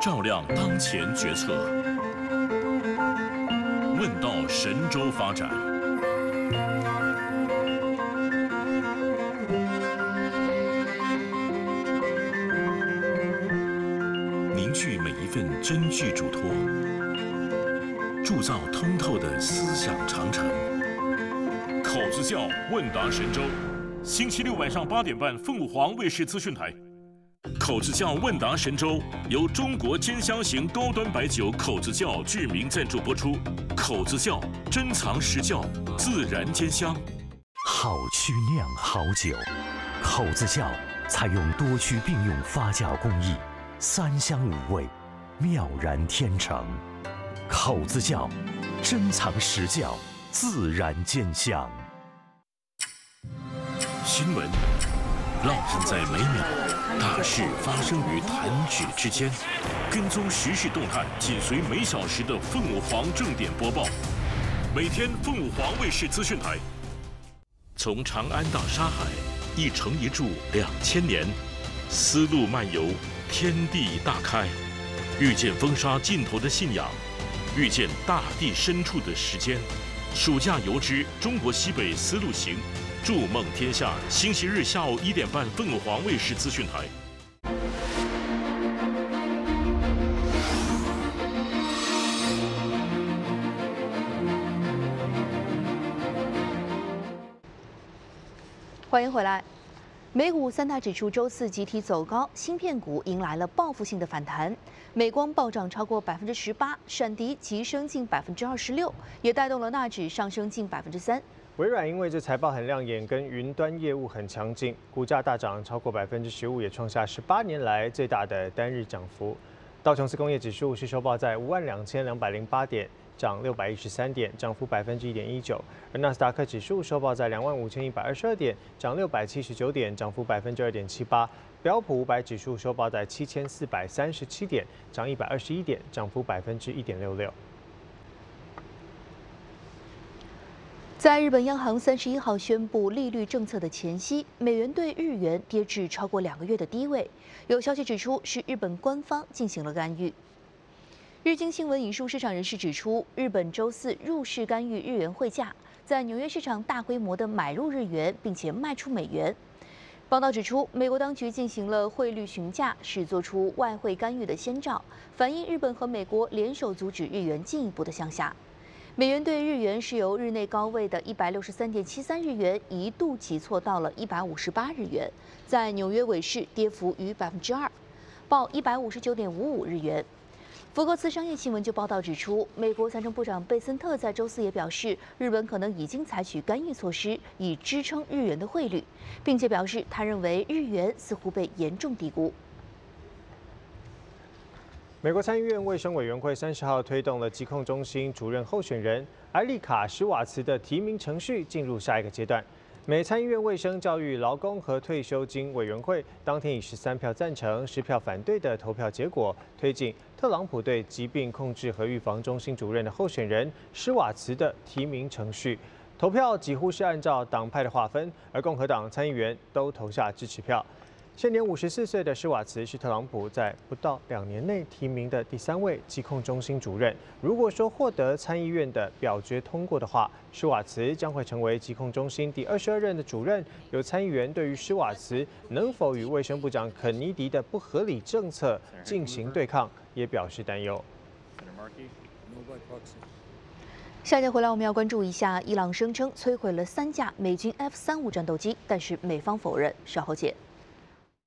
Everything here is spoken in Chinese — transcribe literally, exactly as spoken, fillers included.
照亮当前决策。问道神州发展。 凝聚每一份真句嘱托，铸造通透的思想长城。口子窖问答神州，星期六晚上八点半，凤凰卫视资讯台。口子窖问答神州由中国兼香型高端白酒口子窖巨名赞助播出。口子窖珍藏实窖，自然兼香。 好曲酿好酒，口子窖采用多曲并用发酵工艺。 三香五味，妙然天成。口子窖，珍藏实窖，自然兼香。 新闻烙印在每秒，大事发生于弹指之间。跟踪时事动态，紧随每小时的凤凰正点播报。每天凤凰卫视资讯台。从长安到沙海，一城一柱两千年，丝路漫游。 天地大开，遇见风沙尽头的信仰，遇见大地深处的时间。暑假游之中国西北丝路行，筑梦天下。星期日下午一点半，凤凰卫视资讯台。 欢迎回来。 美股三大指数周四集体走高，芯片股迎来了报复性的反弹。美光暴涨超过百分之十八，闪迪急升近百分之二十六，也带动了纳指上升近百分之三。 微软因为这财报很亮眼，跟云端业务很强劲，股价大涨超过百分之十五，也创下十八年来最大的单日涨幅。道琼斯工业指数是收报在五万两千两百零八点。 涨六百一十三点，涨幅百分之一点一九。而纳斯达克指数收报在两万五千一百二十二点，涨六百七十九点，涨幅百分之二点七八。标普五百指数收报在七千四百三十七点，涨一百二十一点，涨幅百分之一点六六。 在日本央行三十一号宣布利率政策的前夕，美元对日元跌至超过两个月的低位。有消息指出，是日本官方进行了干预。 日经新闻引述市场人士指出，日本周四入市干预日元汇价，在纽约市场大规模的买入日元，并且卖出美元。报道指出，美国当局进行了汇率询价，是做出外汇干预的先兆，反映日本和美国联手阻止日元进一步的向下。美元对日元是由日内高位的一百六十三点七三日元一度急挫到了一百五十八日元，在纽约尾市跌幅逾百分之二，报一百五十九点五五日元。 福克斯商业新闻就报道指出，美国财政部长贝森特在周四也表示，日本可能已经采取干预措施以支撑日元的汇率，并且表示他认为日元似乎被严重低估。 美国参议院卫生委员会三十号推动了疾控中心主任候选人埃丽卡·施瓦茨的提名程序进入下一个阶段。 美参议院卫生、教育、劳工和退休金委员会当天以十三票赞成、十票反对的投票结果，推进特朗普对疾病控制和预防中心主任的候选人施瓦茨的提名程序。投票几乎是按照党派的划分，而共和党参议员都投下支持票。现年五十四岁的施瓦茨是特朗普在不到两年内提名的第三位疾控中心主任。如果说获得参议院的表决通过的话，施瓦茨将会成为疾控中心第二十二任的主任。有参议员对于施瓦茨能否与卫生部长肯尼迪的不合理政策进行对抗，也表示担忧。 下节回来，我们要关注一下，伊朗声称摧毁了三架美军 F 三五战斗机，但是美方否认。稍后见。